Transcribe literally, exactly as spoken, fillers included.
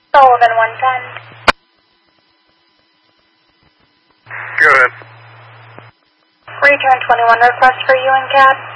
Sullivan one ten. Go ahead. Return twenty-one request for you and Cat.